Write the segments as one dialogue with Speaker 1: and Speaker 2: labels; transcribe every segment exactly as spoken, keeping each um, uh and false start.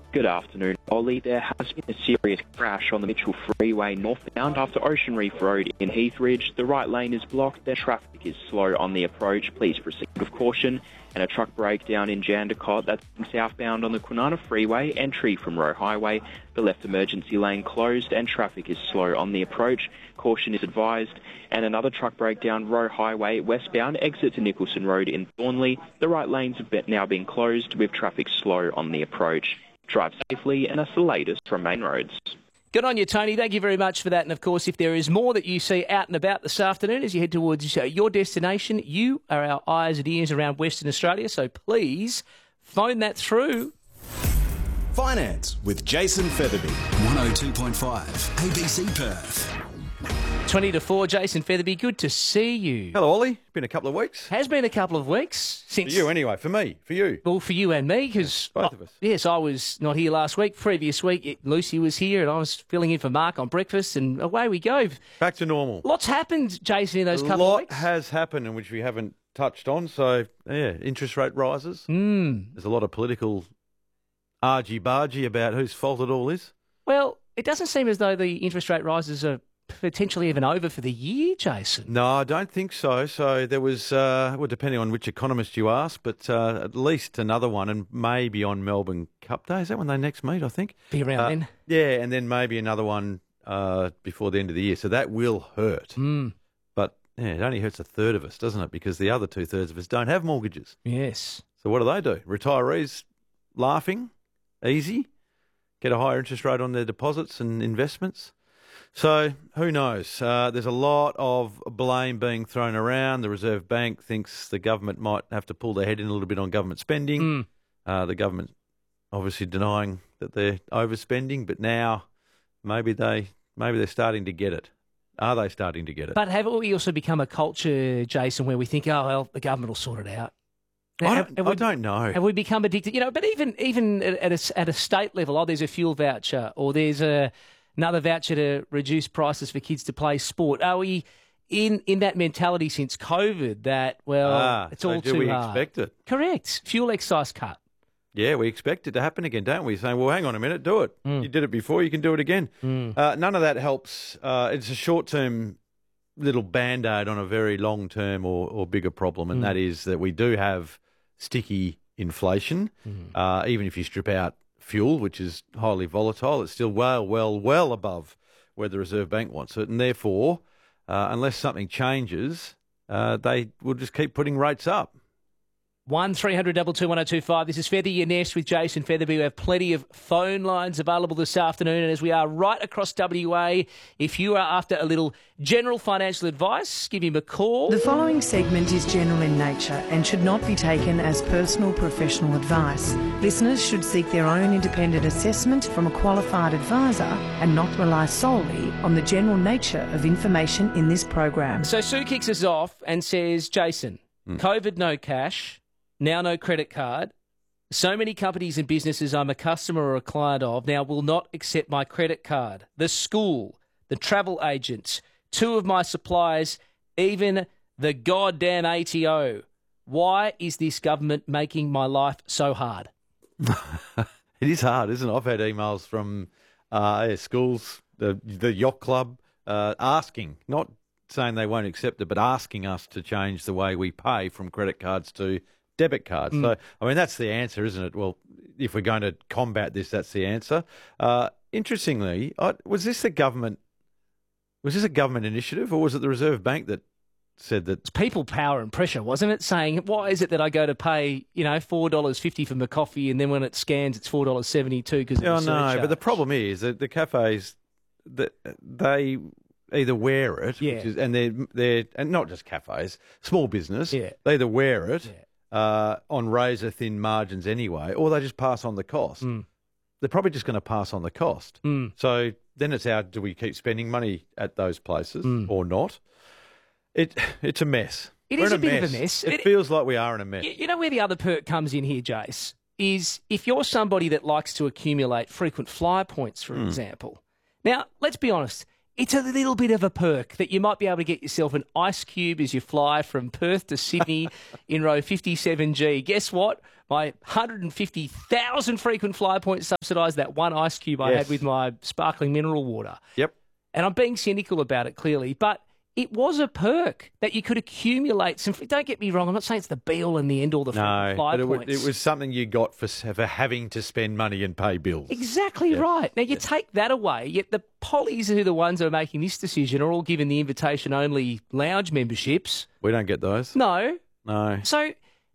Speaker 1: Good afternoon, Ollie. There has been a serious crash on the Mitchell Freeway northbound after Ocean Reef Road in Heathridge. The right lane is blocked. Their traffic is slow on the approach. Please proceed with caution. And a truck breakdown in Jandakot, that's southbound on the Kwinana Freeway, entry from Roe Highway. The left emergency lane closed and traffic is slow on the approach. Caution is advised. And another truck breakdown, Roe Highway, westbound, exit to Nicholson Road in Thornley. The right lanes have now been closed with traffic slow on the approach. Drive safely, and that's the latest from Main Roads.
Speaker 2: Good on you, Tony. Thank you very much for that. And, of course, if there is more that you see out and about this afternoon as you head towards your destination, you are our eyes and ears around Western Australia, so please phone that through.
Speaker 3: Finance with Jason Featherby. one oh two point five A B C Perth.
Speaker 2: twenty to four, Jason Featherby, good to see you.
Speaker 4: Hello, Ollie. Been a couple of weeks.
Speaker 2: Has been a couple of weeks since...
Speaker 4: For you, anyway. For me. For you.
Speaker 2: Well, for you and me, because...
Speaker 4: Both of us.
Speaker 2: Yes, I was not here last week. Previous week, it, Lucy was here, and I was filling in for Mark on breakfast, and away we go.
Speaker 4: Back to normal.
Speaker 2: Lots happened, Jason, in those
Speaker 4: a
Speaker 2: couple
Speaker 4: lot
Speaker 2: of weeks.
Speaker 4: has happened, in which we haven't touched on. So, yeah, interest rate rises.
Speaker 2: Mm.
Speaker 4: There's a lot of political argy-bargy about whose fault it all is.
Speaker 2: Well, it doesn't seem as though the interest rate rises are potentially even over for the year, Jason.
Speaker 4: No, I don't think so. So there was, uh, well, depending on which economist you ask, but uh, at least another one, and maybe on Melbourne Cup Day. Is that when they next meet, I think?
Speaker 2: Be around
Speaker 4: uh,
Speaker 2: then.
Speaker 4: Yeah, and then maybe another one uh, before the end of the year. So that will hurt.
Speaker 2: Mm.
Speaker 4: But yeah, it only hurts a third of us, doesn't it? Because the other two-thirds of us don't have mortgages.
Speaker 2: Yes.
Speaker 4: So what do they do? Retirees laughing, easy, get a higher interest rate on their deposits and investments. So who knows? Uh, there's a lot of blame being thrown around. The Reserve Bank thinks the government might have to pull their head in a little bit on government spending.
Speaker 2: Mm.
Speaker 4: Uh, the government obviously denying that they're overspending, but now maybe they maybe they're starting to get it. Are they starting to get it?
Speaker 2: But have we also become a culture, Jason, where we think, oh, well, the government will sort it out?
Speaker 4: I
Speaker 2: Have-
Speaker 4: don't,
Speaker 2: have
Speaker 4: I
Speaker 2: we-
Speaker 4: don't know.
Speaker 2: Have we become addicted? You know, but even even at a, at a state level, oh, there's a fuel voucher, or there's a another voucher to reduce prices for kids to play sport. Are we in in that mentality since COVID that, well,
Speaker 4: ah,
Speaker 2: it's
Speaker 4: so
Speaker 2: all
Speaker 4: do
Speaker 2: too
Speaker 4: we
Speaker 2: hard?
Speaker 4: expect it?
Speaker 2: Correct. Fuel excise cut.
Speaker 4: Yeah, we expect it to happen again, don't we? Saying, well, hang on a minute, do it.
Speaker 2: Mm.
Speaker 4: You did it before, you can do it again.
Speaker 2: Mm.
Speaker 4: Uh, none of that helps. Uh, it's a short-term little Band-Aid on a very long-term or, or bigger problem, and
Speaker 2: Mm.
Speaker 4: that is that we do have sticky inflation.
Speaker 2: Mm.
Speaker 4: Uh, even if you strip out fuel, which is highly volatile, it's still well, well, well above where the Reserve Bank wants it. And therefore, uh, unless something changes, uh, they will just keep putting rates up.
Speaker 2: one three hundred two two one oh two five. This is Feather Your Nest with Jason Featherby. We have plenty of phone lines available this afternoon. And as we are right across W A, if you are after a little general financial advice, give him a call.
Speaker 5: The following segment is general in nature and should not be taken as personal professional advice. Listeners should seek their own independent assessment from a qualified advisor and not rely solely on the general nature of information in this program.
Speaker 2: So Sue kicks us off and says, Jason, COVID no cash. Now no credit card. So many companies and businesses I'm a customer or a client of now will not accept my credit card. The school, the travel agents, two of my suppliers, even the goddamn A T O. Why is this government making my life so hard?
Speaker 4: It is hard, isn't it? I've had emails from uh, yeah, schools, the the yacht club, uh, asking, not saying they won't accept it, but asking us to change the way we pay from credit cards to debit cards. Mm. So, I mean, that's the answer, isn't it? Well, if we're going to combat this, that's the answer. Uh, interestingly, I, was this the government? Was this a government initiative, or was it the Reserve Bank that said that?
Speaker 2: It's people power and pressure, wasn't it? Saying, why is it that I go to pay, you know, four dollars fifty for my coffee, and then when it scans, it's four dollars seventy-two because
Speaker 4: Yeah,
Speaker 2: of the
Speaker 4: no,
Speaker 2: surcharge?
Speaker 4: but the problem is that the cafes, that they either wear it,
Speaker 2: Yeah.
Speaker 4: which is, and they're they're and not just cafes, small business.
Speaker 2: Yeah.
Speaker 4: They either wear it.
Speaker 2: Yeah.
Speaker 4: Uh, on razor thin margins anyway, or they just pass on the cost.
Speaker 2: Mm.
Speaker 4: They're probably just going to pass on the cost.
Speaker 2: Mm.
Speaker 4: So then it's how do we keep spending money at those places
Speaker 2: Mm.
Speaker 4: or not? It it's a mess.
Speaker 2: It
Speaker 4: We're
Speaker 2: is
Speaker 4: in
Speaker 2: a bit of a mess.
Speaker 4: It,
Speaker 2: It-
Speaker 4: feels like we are in a mess.
Speaker 2: You, you know where the other perk comes in here, Jace, is if you're somebody that likes to accumulate frequent flyer points, for
Speaker 4: Mm.
Speaker 2: example. Now, let's be honest. it's a little bit of a perk that you might be able to get yourself an ice cube as you fly from Perth to Sydney in row fifty-seven G. Guess what? My one hundred fifty thousand frequent flyer points subsidised that one ice cube I
Speaker 4: Yes.
Speaker 2: had with my sparkling mineral water.
Speaker 4: Yep.
Speaker 2: And I'm being cynical about it, clearly, but it was a perk that you could accumulate some. Don't get me wrong, I'm not saying it's the be-all and the end-all, the
Speaker 4: No,
Speaker 2: flyer
Speaker 4: but it,
Speaker 2: points.
Speaker 4: wa- it was something you got for, s- for having to spend money and pay bills.
Speaker 2: Exactly
Speaker 4: Yeah.
Speaker 2: right. Now, you take that away, yet the Pollies who are the ones that are making this decision are all given the invitation-only lounge memberships.
Speaker 4: We don't get those.
Speaker 2: No.
Speaker 4: No.
Speaker 2: So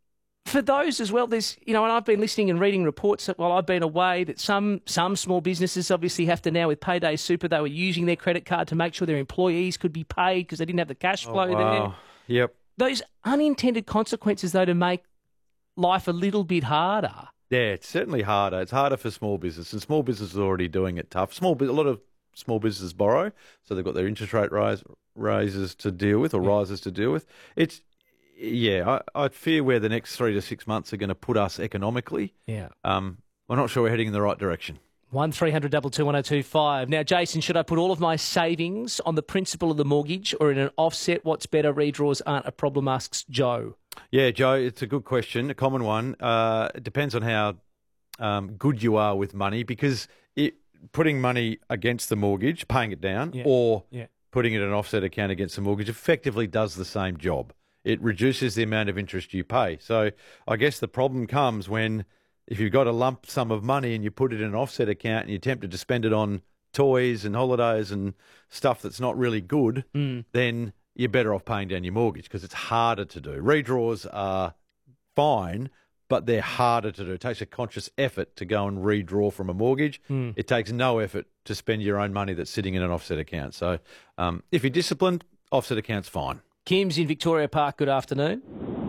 Speaker 2: for those as well, there's, you know, and I've been listening and reading reports that while I've been away, that some some small businesses obviously have to now, with Payday Super, they were using their credit card to make sure their employees could be paid because they didn't have the cash flow
Speaker 4: Oh, wow.
Speaker 2: there.
Speaker 4: Yep.
Speaker 2: Those unintended consequences, though, to make life a little bit harder.
Speaker 4: Yeah, it's certainly harder. It's harder for small business, and small businesses are already doing it tough. Small, bu- a lot of small businesses borrow, so they've got their interest rate rise, raises to deal with, or
Speaker 2: Yeah.
Speaker 4: rises to deal with. It's yeah, I, I fear where the next three to six months are going to put us economically.
Speaker 2: Yeah.
Speaker 4: Um, we're not sure we're heading in the right direction.
Speaker 2: One three hundred two two one oh two five. Now, Jason, should I put all of my savings on the principal of the mortgage or in an offset? What's better? Redraws aren't a problem, asks Joe.
Speaker 4: Yeah, Joe, it's a good question, a common one. Uh, it depends on how um, good you are with money, because it, putting money against the mortgage, paying it down,
Speaker 2: Yeah.
Speaker 4: or
Speaker 2: Yeah.
Speaker 4: putting it in an offset account against the mortgage effectively does the same job. It reduces the amount of interest you pay. So I guess the problem comes when if you've got a lump sum of money and you put it in an offset account and you're tempted to spend it on toys and holidays and stuff that's not really good,
Speaker 2: Mm.
Speaker 4: then you're better off paying down your mortgage because it's harder to do. Redraws are fine, but they're harder to do. It takes a conscious effort to go and redraw from a mortgage.
Speaker 2: Mm.
Speaker 4: It takes no effort to spend your own money that's sitting in an offset account. So um, if you're disciplined, offset account's fine.
Speaker 2: Kim's in Victoria Park. Good afternoon.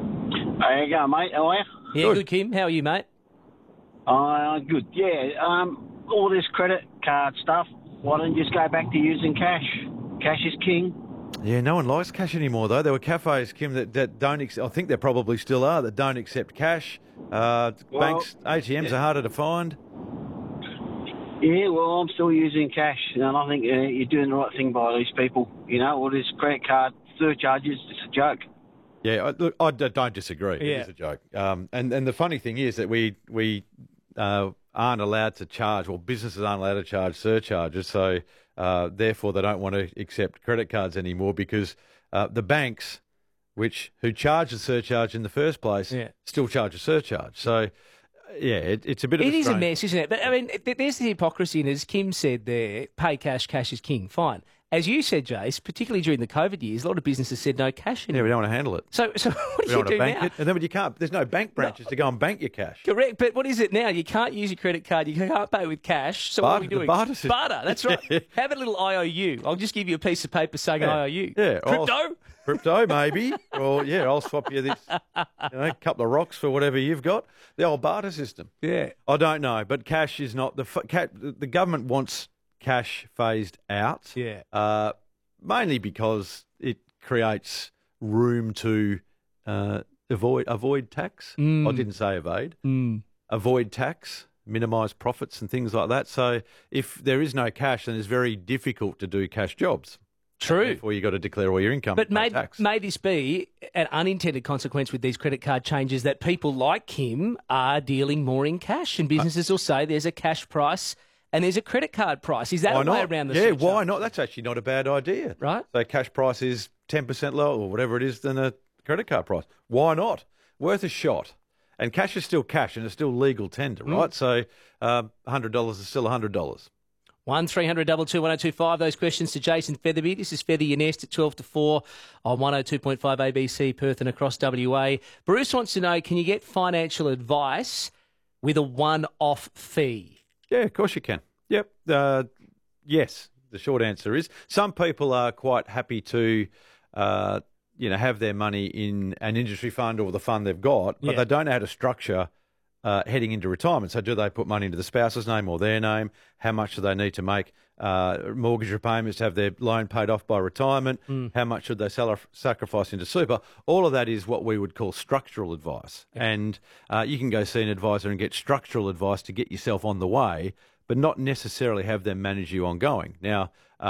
Speaker 6: How you going, mate? How are you?
Speaker 2: Yeah,
Speaker 4: Good.
Speaker 2: good, Kim. How are you, mate?
Speaker 6: Uh, good. Yeah, um, all this credit card stuff, why don't you just go back to using cash? Cash is king.
Speaker 4: Yeah, no one likes cash anymore, though. There were cafes, Kim, that, that don't, ex- I think there probably still are, that don't accept cash. Uh,
Speaker 6: Well,
Speaker 4: banks, A T Ms
Speaker 6: yeah.
Speaker 4: are harder to find.
Speaker 6: Yeah, well, I'm still using cash, and I think uh, you're doing the right thing by these people. You know, all this credit card surcharges, it's a joke.
Speaker 4: Yeah, I, look, I d- don't disagree.
Speaker 2: Yeah.
Speaker 4: It is a joke. Um, and, and the funny thing is that we we uh, aren't allowed to charge, well, businesses aren't allowed to charge surcharges, so uh, therefore they don't want to accept credit cards anymore because uh, the banks, which who charge the surcharge in the first place,
Speaker 2: Yeah.
Speaker 4: still charge a surcharge. So, yeah, it, it's a bit of
Speaker 2: It
Speaker 4: a
Speaker 2: is a
Speaker 4: strange-
Speaker 2: mess, isn't it? But, I mean, th- there's the hypocrisy, and as Kim said there, pay cash, cash is king. Fine. As you said, Jace, particularly during the COVID years, a lot of businesses said no cash
Speaker 4: Yeah,
Speaker 2: anymore.
Speaker 4: we don't want to handle it.
Speaker 2: So, so what
Speaker 4: We
Speaker 2: do
Speaker 4: don't
Speaker 2: you
Speaker 4: want to
Speaker 2: do
Speaker 4: bank
Speaker 2: now?
Speaker 4: it. And then when you can't, there's no bank branches to go and bank your cash.
Speaker 2: Correct, but what is it now? You can't use your credit card. You can't pay with cash. So what are
Speaker 4: Barter-
Speaker 2: we
Speaker 4: the
Speaker 2: doing?
Speaker 4: barter system.
Speaker 2: Barter, that's right. Have a little I O U. I'll just give you a piece of paper saying
Speaker 4: Yeah.
Speaker 2: I O U.
Speaker 4: Yeah, I'll-
Speaker 2: Crypto?
Speaker 4: Crypto, maybe. Or, yeah, I'll swap you this, you know, a couple of rocks for whatever you've got. The old barter system.
Speaker 2: Yeah.
Speaker 4: I don't know, but cash is not the f- ca- the government wants cash phased out.
Speaker 2: Yeah.
Speaker 4: Uh, mainly because it creates room to uh, avoid avoid tax.
Speaker 2: Mm.
Speaker 4: I didn't say evade.
Speaker 2: Mm.
Speaker 4: Avoid tax, minimise profits, and things like that. So if there is no cash, then it's very difficult to do cash jobs.
Speaker 2: True.
Speaker 4: Therefore, you've got to declare all your income.
Speaker 2: But
Speaker 4: and pay
Speaker 2: may,
Speaker 4: tax.
Speaker 2: may this be an unintended consequence with these credit card changes that people like Kim are dealing more in cash, and businesses will say there's a cash price and there's a credit card price. Is that
Speaker 4: Why
Speaker 2: a way
Speaker 4: not?
Speaker 2: around the
Speaker 4: Yeah,
Speaker 2: surcharge?
Speaker 4: why not? That's actually not a bad idea.
Speaker 2: Right.
Speaker 4: So cash price is ten percent lower or whatever it is than a credit card price. Why not? Worth a shot. And cash is still cash and it's still legal tender,
Speaker 2: Mm.
Speaker 4: right? So um, one hundred dollars is still one hundred dollars.
Speaker 2: One three hundred two two one oh two five. Those questions to Jason Featherby. This is Feather Your Nest at twelve to four on one oh two point five A B C Perth and across W A. Bruce wants to know, can you get financial advice with a one-off fee?
Speaker 4: Yeah, of course you can. Yep. Uh, yes, the short answer is some people are quite happy to, uh, you know, have their money in an industry fund or the fund they've got, but
Speaker 2: Yeah.
Speaker 4: they don't know how to structure uh, heading into retirement. So do they put money into the spouse's name or their name? How much do they need to make uh, mortgage repayments to have their loan paid off by retirement?
Speaker 2: Mm.
Speaker 4: How much should they sal- sacrifice into super? All of that is what we would call structural advice. And uh, you can go see an advisor and get structural advice to get yourself on the way, but not necessarily have them manage you ongoing. Now, um,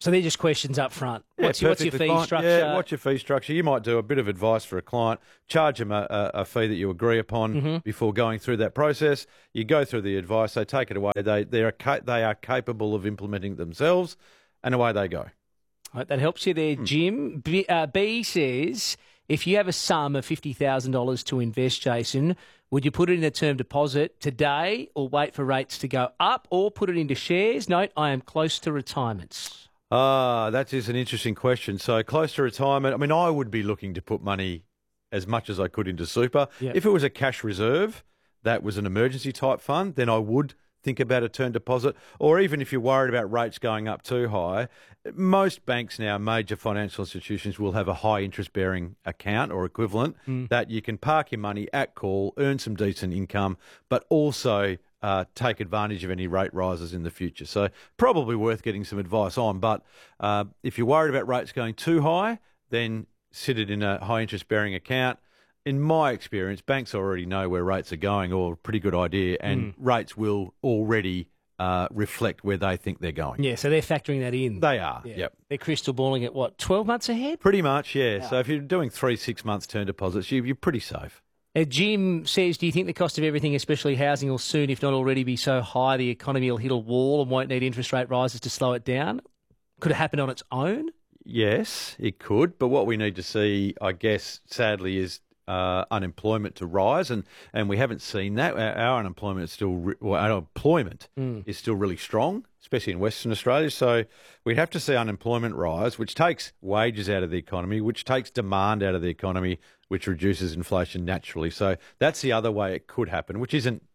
Speaker 2: So they're just questions up front.
Speaker 4: Yeah,
Speaker 2: What's, your, what's your
Speaker 4: perfectly
Speaker 2: fee
Speaker 4: fine.
Speaker 2: structure?
Speaker 4: Yeah, what's your fee structure? You might do a bit of advice for a client, charge them a, a, a fee that you agree upon
Speaker 2: Mm-hmm.
Speaker 4: before going through that process. You go through the advice, they take it away. They they are ca- they are capable of implementing it themselves, and away they go.
Speaker 2: Right, that helps you there,
Speaker 4: Hmm.
Speaker 2: Jim. B, uh, B says, if you have a sum of fifty thousand dollars to invest, Jason, would you put it in a term deposit today or wait for rates to go up or put it into shares? Note, I am close to retirement.
Speaker 4: Ah, that is an interesting question. So close to retirement, I mean, I would be looking to put money as much as I could into super.
Speaker 2: Yep.
Speaker 4: If it was a cash reserve, that was an emergency type fund, then I would think about a term deposit. Or even if you're worried about rates going up too high, most banks now, major financial institutions, will have a high interest bearing account or equivalent that you can park your money at call, earn some decent income, but also Uh, take advantage of any rate rises in the future. So probably worth getting some advice on. But uh, if you're worried about rates going too high, then sit it in a high interest bearing account. In my experience, banks already know where rates are going, or a pretty good idea, and rates will already uh, reflect where they think they're going.
Speaker 2: Yeah, so they're factoring that in.
Speaker 4: They are,
Speaker 2: Yeah.
Speaker 4: yep.
Speaker 2: They're crystal balling at what, twelve months ahead?
Speaker 4: Pretty much, yeah. So if you're doing three, six months term deposits, you, you're pretty safe.
Speaker 2: Uh, Jim says, do you think the cost of everything, especially housing, will soon, if not already, be so high the economy will hit a wall and won't need interest rate rises to slow it down? Could it happen on its own?
Speaker 4: Yes, it could. But what we need to see, I guess, sadly, is uh, unemployment to rise, and, and we haven't seen that. Our, our unemployment is still re- well, our employment
Speaker 2: Mm.
Speaker 4: is still really strong, especially in Western Australia. So we'd have to see unemployment rise, which takes wages out of the economy, which takes demand out of the economy, which reduces inflation naturally. So that's the other way it could happen, which isn't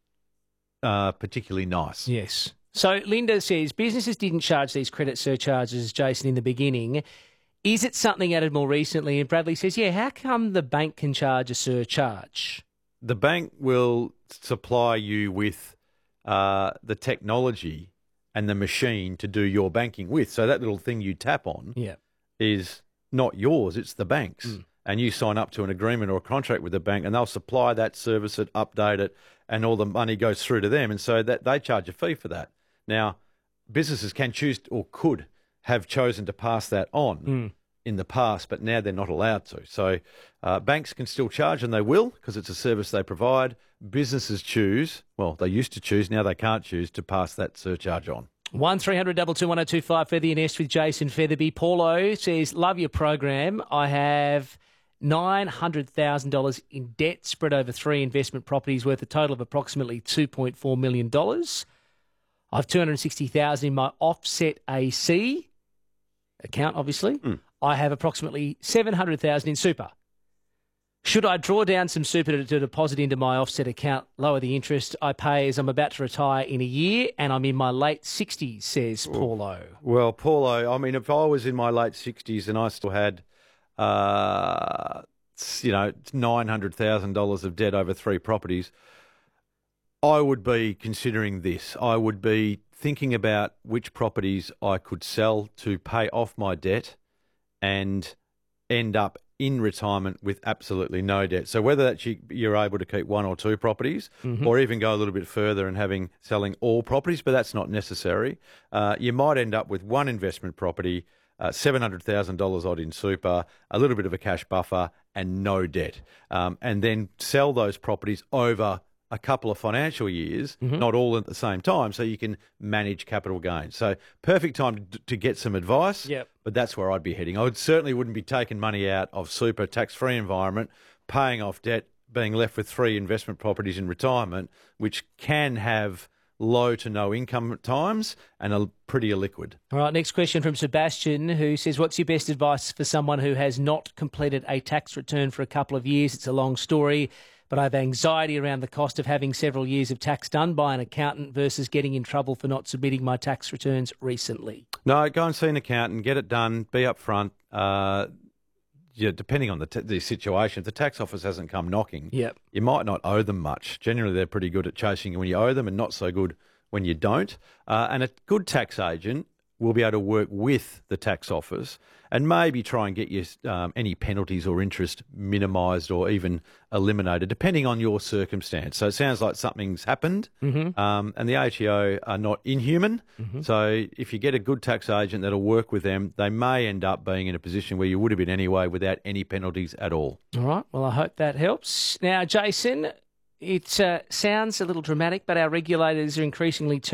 Speaker 4: uh, particularly nice.
Speaker 2: Yes. So Linda says, businesses didn't charge these credit surcharges, Jason, in the beginning. Is it something added more recently? And Bradley says, yeah, how come the bank can charge a surcharge?
Speaker 4: The bank will supply you with uh, the technology and the machine to do your banking with. So that little thing you tap on
Speaker 2: Yeah.
Speaker 4: is not yours, it's the bank's.
Speaker 2: Mm.
Speaker 4: And you sign up to an agreement or a contract with the bank, and they'll supply that, service it, update it, and all the money goes through to them. And so that they charge a fee for that. Now, businesses can choose or could have chosen to pass that on
Speaker 2: Mm.
Speaker 4: in the past, but now they're not allowed to. So uh, banks can still charge, and they will, because it's a service they provide. Businesses choose, well, they used to choose, now they can't choose to pass that surcharge on.
Speaker 2: one three hundred two two one oh two five, Feather and Est with Jason Featherby. Paulo says, love your program. I have nine hundred thousand dollars in debt spread over three investment properties worth a total of approximately two point four million dollars. I have two hundred sixty thousand dollars in my offset A C account, obviously.
Speaker 4: Mm.
Speaker 2: I have approximately seven hundred thousand dollars in super. Should I draw down some super to, to deposit into my offset account, lower the interest I pay as I'm about to retire in a year and I'm in my late sixties, says Paulo.
Speaker 4: Well, Paulo, I mean, if I was in my late sixties and I still had, uh, you know, nine hundred thousand dollars of debt over three properties, I would be considering this. I would be thinking about which properties I could sell to pay off my debt and end up in retirement with absolutely no debt. So whether that you, you're able to keep one or two properties,
Speaker 2: Mm-hmm.
Speaker 4: or even go a little bit further and having selling all properties, but that's not necessary. Uh, you might end up with one investment property, uh, seven hundred thousand dollars odd in super, a little bit of a cash buffer, and no debt. Um, and then sell those properties over a couple of financial years,
Speaker 2: Mm-hmm.
Speaker 4: not all at the same time, so you can manage capital gains. So perfect time to, to get some advice,
Speaker 2: Yep.
Speaker 4: but that's where I'd be heading. I would certainly wouldn't be taking money out of super, tax-free environment, paying off debt, being left with three investment properties in retirement, which can have low to no income at times and are pretty illiquid.
Speaker 2: All right, next question from Sebastian, who says, what's your best advice for someone who has not completed a tax return for a couple of years? It's a long story, but I have anxiety around the cost of having several years of tax done by an accountant versus getting in trouble for not submitting my tax returns recently.
Speaker 4: No, go and see an accountant, get it done, be upfront. Uh, yeah, depending on the, t- the situation, if the tax office hasn't come knocking,
Speaker 2: Yep.
Speaker 4: you might not owe them much. Generally, they're pretty good at chasing you when you owe them and not so good when you don't. Uh, and a good tax agent we'll be able to work with the tax office and maybe try and get you um, any penalties or interest minimised or even eliminated, depending on your circumstance. So it sounds like something's happened,
Speaker 2: Mm-hmm.
Speaker 4: um, and the A T O are not inhuman.
Speaker 2: Mm-hmm.
Speaker 4: So if you get a good tax agent that'll work with them, they may end up being in a position where you would have been anyway without any penalties at all.
Speaker 2: All right. Well, I hope that helps. Now, Jason, it uh, sounds a little dramatic, but our regulators are increasingly